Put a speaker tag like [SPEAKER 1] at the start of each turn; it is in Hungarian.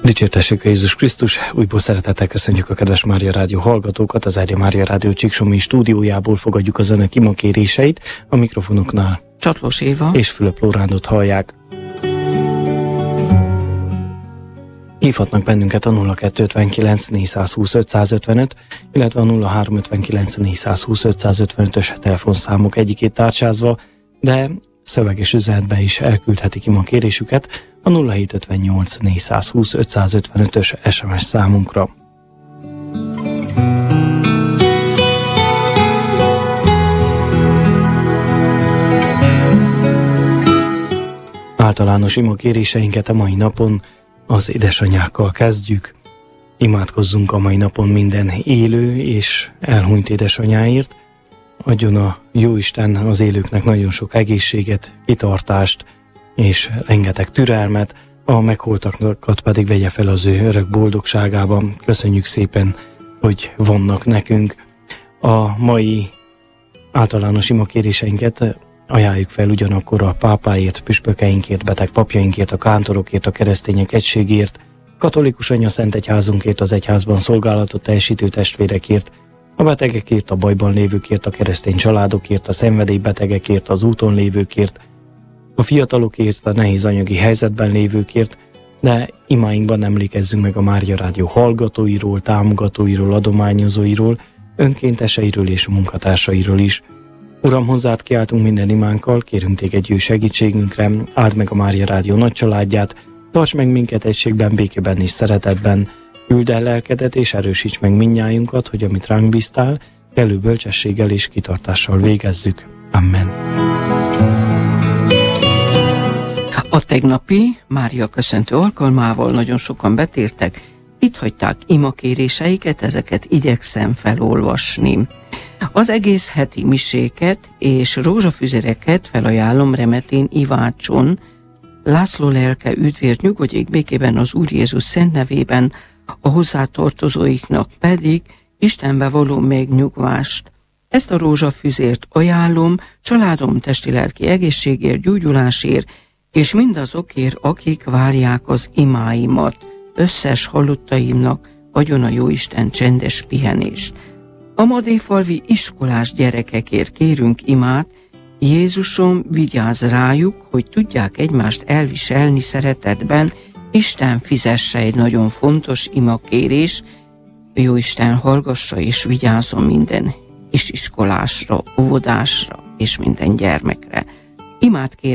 [SPEAKER 1] Dicsértessék a Jézus Krisztus! Újból szeretettel köszönjük a kedves Mária Rádió hallgatókat. Az Erdélyi Mária Rádió Csíksomi stúdiójából fogadjuk az önök imakéréseit. A mikrofonoknál
[SPEAKER 2] Csatlós Éva
[SPEAKER 1] és Fülöp Lórándot hallják. Hívhatnak bennünket a 0259 420 555, illetve a 0359 420 555-ös telefonszámok egyikét tárcsázva, de szöveges üzenetben is elküldhetik imakérésüket a 0758 420 555-ös SMS számunkra. Általános imakéréseinket a mai napon az édesanyákkal kezdjük. Imádkozzunk a mai napon minden élő és elhunyt édesanyáért. Adjon a Jóisten az élőknek nagyon sok egészséget, kitartást és rengeteg türelmet, a megholtakat pedig vegye fel az ő örök boldogságában. Köszönjük szépen, hogy vannak nekünk. A mai általános imakéréseinket ajánljuk fel ugyanakkor a pápáért, püspökeinkért, beteg papjainkért, a kántorokért, a keresztények egységért, katolikus anyaszentegyházunkért, az egyházban szolgálatot teljesítő testvérekért, a betegekért, a bajban lévőkért, a keresztény családokért, a szenvedélybetegekért, az úton lévőkért, a fiatalokért, a nehéz anyagi helyzetben lévőkért, de imáinkban emlékezzünk meg a Mária Rádió hallgatóiról, támogatóiról, adományozóiról, önkénteseiről és munkatársairól is. Uram, hozzád kiáltunk minden imánkkal, kérünk téged jöjj segítségünkre, áld meg a Mária Rádió nagy családját, tarts meg minket egységben, békében és szeretetben, küld el lelkedet és erősíts meg mindnyájunkat, hogy amit ránk bíztál, kellő bölcsességgel és kitartással végezzük. Amen.
[SPEAKER 2] A tegnapi Mária köszöntő alkalmával nagyon sokan betértek, itt hagyták imakéréseiket, ezeket igyekszem felolvasni. Az egész heti miséket és rózsafüzereket felajánlom Remetén Ivácson, László lelke üdvért nyugodjék békében az Úr Jézus szent nevében, a hozzátartozóiknak pedig Istenbe való megnyugvást. Ezt a rózsafüzért ajánlom családom testi-lelki egészségért, gyógyulásért, és mindazokért, akik várják az imáimat. Összes halottaimnak adjon a Jóisten csendes pihenést. A madéfalvi iskolás gyerekekért kérünk imát, Jézusom, vigyázz rájuk, hogy tudják egymást elviselni szeretetben, Isten fizesse, egy nagyon fontos imakérés, Jóisten hallgassa és vigyázzon minden iskolásra, óvodásra és minden gyermekre. Imát kérek